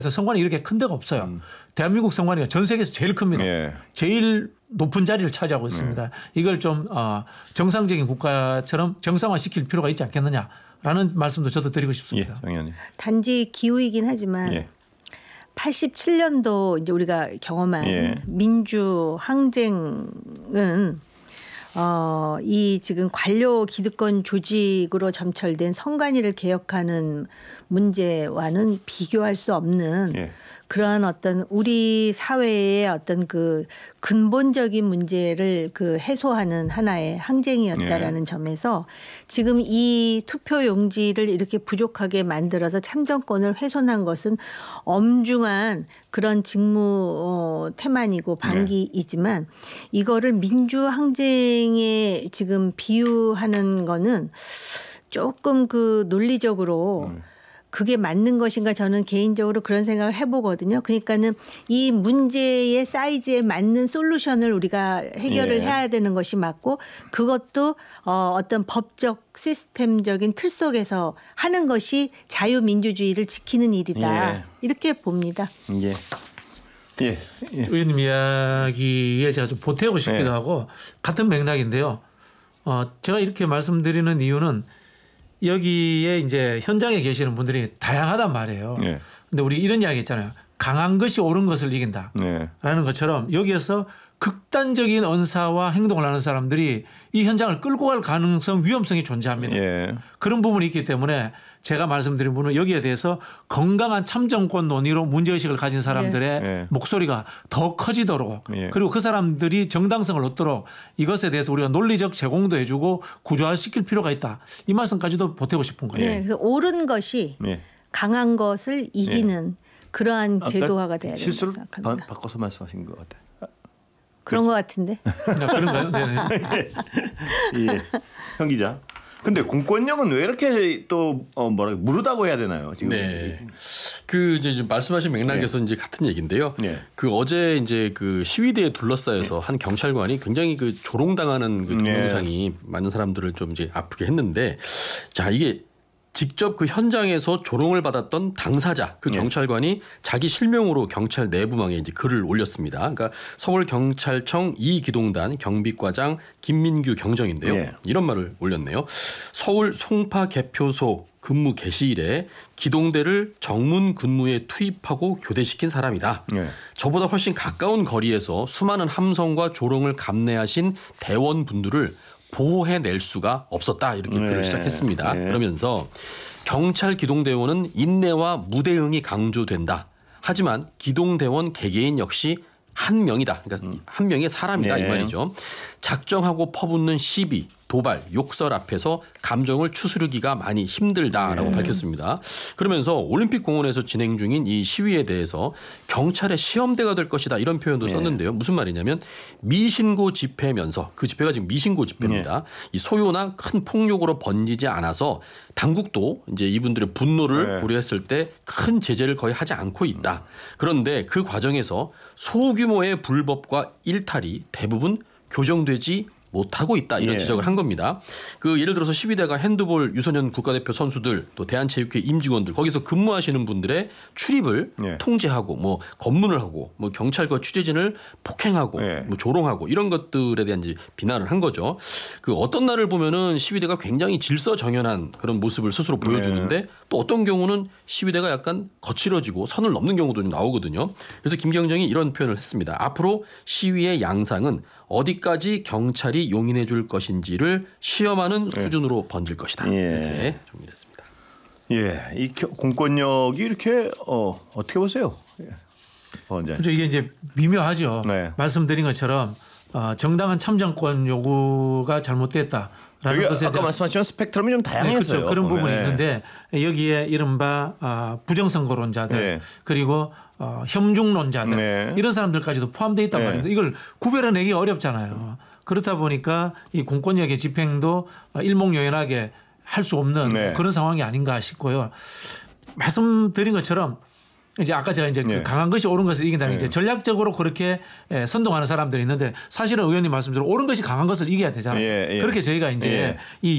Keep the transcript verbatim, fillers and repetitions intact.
선관위 이렇게 큰 데가 없어요. 음. 대한민국 선관위가 전 세계에서 제일 큽니다. 예. 제일 높은 자리를 차지하고 있습니다. 네. 이걸 좀 어, 정상적인 국가처럼 정상화시킬 필요가 있지 않겠느냐라는 말씀도 저도 드리고 싶습니다. 예, 정의원님. 단지 기후이긴 하지만 예. 팔십칠 년도 이제 우리가 경험한 예. 민주 항쟁은 어, 이 지금 관료 기득권 조직으로 점철된 선관위를 개혁하는 문제와는 비교할 수 없는 예. 그러한 어떤 우리 사회의 어떤 그 근본적인 문제를 그 해소하는 하나의 항쟁이었다라는 예. 점에서 지금 이 투표 용지를 이렇게 부족하게 만들어서 참정권을 훼손한 것은 엄중한 그런 직무 어, 태만이고 방기이지만 예. 이거를 민주 항쟁에 지금 비유하는 거는 조금 그 논리적으로 음. 그게 맞는 것인가 저는 개인적으로 그런 생각을 해보거든요. 그러니까는 이 문제의 사이즈에 맞는 솔루션을 우리가 해결을 예. 해야 되는 것이 맞고 그것도 어, 어떤 법적 시스템적인 틀 속에서 하는 것이 자유민주주의를 지키는 일이다. 예. 이렇게 봅니다. 예. 예. 예. 의원님 이야기에 제가 좀 보태고 싶기도 예. 하고 같은 맥락인데요. 어, 제가 이렇게 말씀드리는 이유는 여기에 이제 현장에 계시는 분들이 다양하단 말이에요. 네. 근데 우리 이런 이야기 있잖아요. 강한 것이 옳은 것을 이긴다. 네. 라는 것처럼 여기에서 극단적인 언사와 행동을 하는 사람들이 이 현장을 끌고 갈 가능성, 위험성이 존재합니다. 네. 그런 부분이 있기 때문에 제가 말씀드린 분은 여기에 대해서 건강한 참정권 논의로 문제의식을 가진 사람들의 네. 목소리가 더 커지도록 네. 그리고 그 사람들이 정당성을 얻도록 이것에 대해서 우리가 논리적 제공도 해주고 구조화시킬 필요가 있다. 이 말씀까지도 보태고 싶은 거예요. 네, 그래서 옳은 것이 네. 강한 것을 이기는 네. 그러한 제도화가 돼야 된다고 실수를 생각합니다. 바, 바꿔서 말씀하신 것 같아요. 그런 것 같은데. 그런가요? 네네. 예. 형 기자. 근데 공권력은 왜 이렇게 또 어 뭐라 무르다고 해야 되나요? 지금. 네. 그 이제 말씀하신 맥락에서 네. 이제 같은 얘기인데요. 네. 그 어제 이제 그 시위대에 둘러싸여서 네. 한 경찰관이 굉장히 그 조롱당하는 그 동영상이 네. 많은 사람들을 좀 이제 아프게 했는데, 자 이게 직접 그 현장에서 조롱을 받았던 당사자 그 경찰관이 네. 자기 실명으로 경찰 내부망에 이제 글을 올렸습니다. 그러니까 서울경찰청 이기동단 경비과장 김민규 경정인데요. 네. 이런 말을 올렸네요. 서울 송파 개표소 근무 개시일에 기동대를 정문 근무에 투입하고 교대시킨 사람이다. 네. 저보다 훨씬 가까운 거리에서 수많은 함성과 조롱을 감내하신 대원분들을 보호해낼 수가 없었다. 이렇게 네. 글을 시작했습니다. 네. 그러면서 경찰 기동대원은 인내와 무대응이 강조된다. 하지만 기동대원 개개인 역시 한 명이다. 그러니까 음. 한 명의 사람이다. 네. 이 말이죠. 작정하고 퍼붓는 시비, 도발, 욕설 앞에서 감정을 추스르기가 많이 힘들다라고 네. 밝혔습니다. 그러면서 올림픽 공원에서 진행 중인 이 시위에 대해서 경찰의 시험대가 될 것이다 이런 표현도 네. 썼는데요. 무슨 말이냐면 미신고 집회면서 그 집회가 지금 미신고 집회입니다. 네. 이 소요나 큰 폭력으로 번지지 않아서 당국도 이제 이분들의 분노를 네. 고려했을 때 큰 제재를 거의 하지 않고 있다. 그런데 그 과정에서 소규모의 불법과 일탈이 대부분 교정되지 못하고 있다 이런 예. 지적을 한 겁니다. 그 예를 들어서 시위대가 핸드볼 유소년 국가대표 선수들 또 대한체육회 임직원들 거기서 근무하시는 분들의 출입을 예. 통제하고 뭐 검문을 하고 뭐 경찰과 취재진을 폭행하고 예. 뭐 조롱하고 이런 것들에 대한 이제 비난을 한 거죠. 그 어떤 날을 보면은 시위대가 굉장히 질서정연한 그런 모습을 스스로 보여주는데 예. 또 어떤 경우는 시위대가 약간 거칠어지고 선을 넘는 경우도 좀 나오거든요. 그래서 김경정이 이런 표현을 했습니다. 앞으로 시위의 양상은 어디까지 경찰이 용인해 줄 것인지를 시험하는 예. 수준으로 번질 것이다. 예. 이렇게 정리했습니다. 예, 이 공권력이 이렇게 어, 어떻게 보세요? 예. 그렇죠. 이게 이제 미묘하죠. 네. 말씀드린 것처럼 어, 정당한 참정권 요구가 잘못됐다. 라는 것에 아까 말씀하신 스펙트럼이 좀 다양해서요. 네, 그렇죠. 그런 부분이 네. 있는데 여기에 이른바 어, 부정선거론자들 네. 그리고 어, 혐중론자들 네. 이런 사람들까지도 포함되어 있단 네. 말입니다. 이걸 구별해내기 어렵잖아요. 그렇다 보니까 이 공권력의 집행도 일목요연하게 할 수 없는 네. 그런 상황이 아닌가 싶고요. 말씀드린 것처럼 이제 아까 제가 이제 네. 그 강한 것이 옳은 것을 이긴다는 네. 이제 전략적으로 그렇게 선동하는 사람들이 있는데 사실은 의원님 말씀대로 옳은 것이 강한 것을 이겨야 되잖아요. 예, 예. 그렇게 저희가 이제 예. 이